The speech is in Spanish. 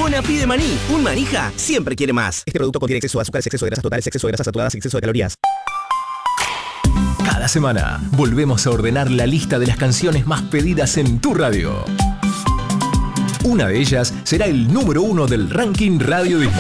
Mona pide maní. Un manija siempre quiere más. Este producto contiene exceso de azúcares, exceso de grasas totales, exceso de grasas saturadas y exceso de calorías. Cada semana volvemos a ordenar la lista de las canciones más pedidas en tu radio. Una de ellas será el número 1 del ranking Radio Disney.